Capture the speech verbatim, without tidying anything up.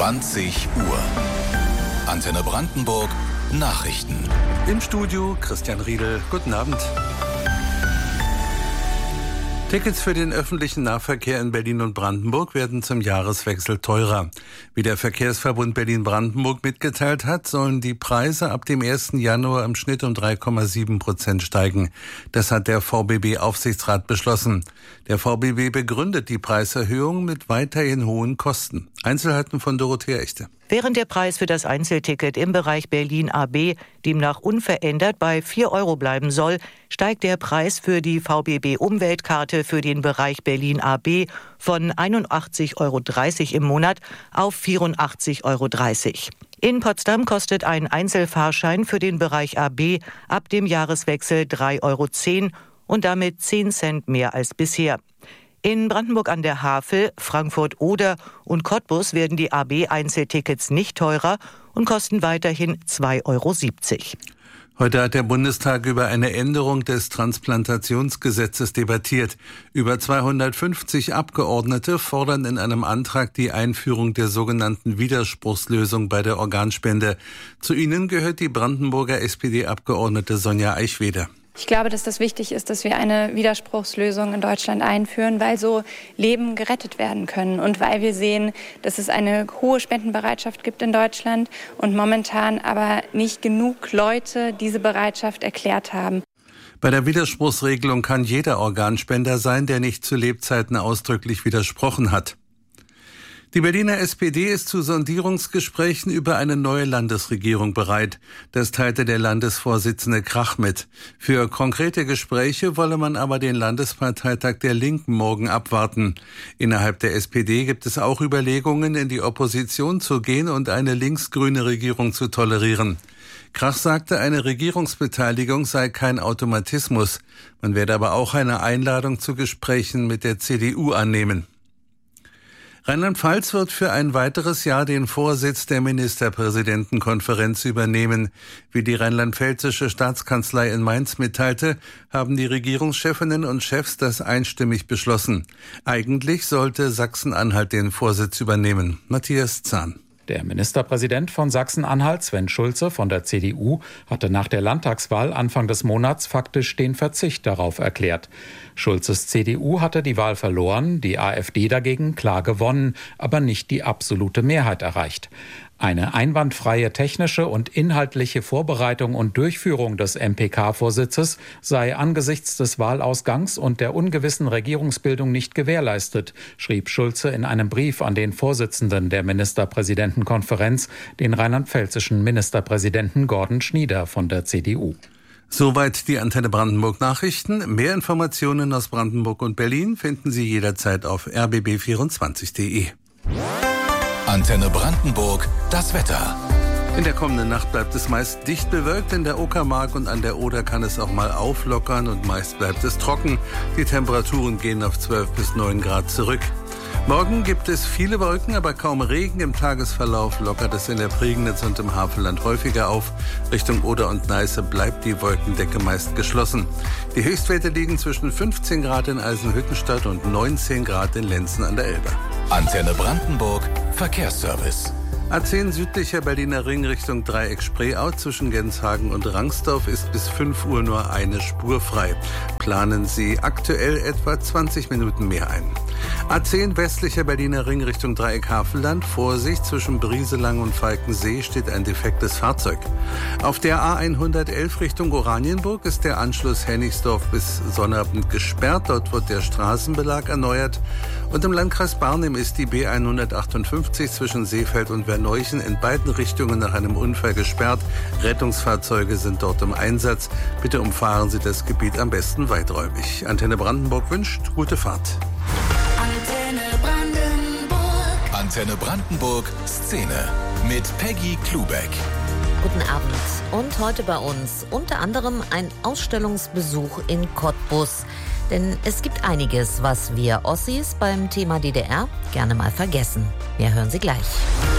zwanzig Uhr. Antenne Brandenburg Nachrichten. Im Studio Christian Riedel. Guten Abend. Tickets für den öffentlichen Nahverkehr in Berlin und Brandenburg werden zum Jahreswechsel teurer. Wie der Verkehrsverbund Berlin-Brandenburg mitgeteilt hat, sollen die Preise ab dem ersten Januar im Schnitt um drei Komma sieben Prozent steigen. Das hat der V B B-Aufsichtsrat beschlossen. Der V B B begründet die Preiserhöhung mit weiterhin hohen Kosten. Einzelheiten von Dorothea Echte. Während der Preis für das Einzelticket im Bereich Berlin A B demnach unverändert bei vier Euro bleiben soll, steigt der Preis für die V B B-Umweltkarte für den Bereich Berlin A B von einundachtzig Euro dreißig im Monat auf vierundachtzig Euro dreißig. In Potsdam kostet ein Einzelfahrschein für den Bereich A B ab dem Jahreswechsel drei Euro zehn und damit zehn Cent mehr als bisher. In Brandenburg an der Havel, Frankfurt-Oder und Cottbus werden die A B-Einzeltickets nicht teurer und kosten weiterhin zwei Euro siebzig. Heute hat der Bundestag über eine Änderung des Transplantationsgesetzes debattiert. Über zweihundertfünfzig Abgeordnete fordern in einem Antrag die Einführung der sogenannten Widerspruchslösung bei der Organspende. Zu ihnen gehört die Brandenburger S P D-Abgeordnete Sonja Eichweder. Ich glaube, dass das wichtig ist, dass wir eine Widerspruchslösung in Deutschland einführen, weil so Leben gerettet werden können und weil wir sehen, dass es eine hohe Spendenbereitschaft gibt in Deutschland und momentan aber nicht genug Leute diese Bereitschaft erklärt haben. Bei der Widerspruchsregelung kann jeder Organspender sein, der nicht zu Lebzeiten ausdrücklich widersprochen hat. Die Berliner S P D ist zu Sondierungsgesprächen über eine neue Landesregierung bereit. Das teilte der Landesvorsitzende Krach mit. Für konkrete Gespräche wolle man aber den Landesparteitag der Linken morgen abwarten. Innerhalb der S P D gibt es auch Überlegungen, in die Opposition zu gehen und eine linksgrüne Regierung zu tolerieren. Krach sagte, eine Regierungsbeteiligung sei kein Automatismus. Man werde aber auch eine Einladung zu Gesprächen mit der C D U annehmen. Rheinland-Pfalz wird für ein weiteres Jahr den Vorsitz der Ministerpräsidentenkonferenz übernehmen. Wie die rheinland-pfälzische Staatskanzlei in Mainz mitteilte, haben die Regierungschefinnen und Chefs das einstimmig beschlossen. Eigentlich sollte Sachsen-Anhalt den Vorsitz übernehmen. Matthias Zahn. Der Ministerpräsident von Sachsen-Anhalt, Sven Schulze von der C D U, hatte nach der Landtagswahl Anfang des Monats faktisch den Verzicht darauf erklärt. Schulzes C D U hatte die Wahl verloren, die AfD dagegen klar gewonnen, aber nicht die absolute Mehrheit erreicht. Eine einwandfreie technische und inhaltliche Vorbereitung und Durchführung des M P K-Vorsitzes sei angesichts des Wahlausgangs und der ungewissen Regierungsbildung nicht gewährleistet, schrieb Schulze in einem Brief an den Vorsitzenden der Ministerpräsidentenkonferenz, den rheinland-pfälzischen Ministerpräsidenten Gordon Schnieder von der C D U. Soweit die Antenne Brandenburg Nachrichten. Mehr Informationen aus Brandenburg und Berlin finden Sie jederzeit auf r b b vierundzwanzig punkt d e. Antenne Brandenburg, das Wetter. In der kommenden Nacht bleibt es meist dicht bewölkt. In der Uckermark und an der Oder kann es auch mal auflockern und meist bleibt es trocken. Die Temperaturen gehen auf zwölf bis neun Grad zurück. Morgen gibt es viele Wolken, aber kaum Regen. Im Tagesverlauf lockert es in der Prignitz und im Havelland häufiger auf. Richtung Oder und Neiße bleibt die Wolkendecke meist geschlossen. Die Höchstwerte liegen zwischen fünfzehn Grad in Eisenhüttenstadt und neunzehn Grad in Lenzen an der Elbe. Antenne Brandenburg, Verkehrsservice. A zehn südlicher Berliner Ring Richtung Dreieck-Spreeau zwischen Genshagen und Rangsdorf ist bis fünf Uhr nur eine Spur frei. Planen Sie aktuell etwa zwanzig Minuten mehr ein. A zehn westlicher Berliner Ring Richtung Dreieck-Havelland. Vorsicht, zwischen Brieselang und Falkensee steht ein defektes Fahrzeug. Auf der A hundertelf Richtung Oranienburg ist der Anschluss Hennigsdorf bis Sonnabend gesperrt. Dort wird der Straßenbelag erneuert. Und im Landkreis Barnim ist die B hundertachtundfünfzig zwischen Seefeld und Verneuchen in beiden Richtungen nach einem Unfall gesperrt. Rettungsfahrzeuge sind dort im Einsatz. Bitte umfahren Sie das Gebiet am besten weiträumig. Antenne Brandenburg wünscht gute Fahrt. Antenne Brandenburg. Antenne Brandenburg Szene mit Peggy Klubeck. Guten Abend. Und heute bei uns unter anderem ein Ausstellungsbesuch in Cottbus. Denn es gibt einiges, was wir Ossis beim Thema D D R gerne mal vergessen. Wir hören Sie gleich.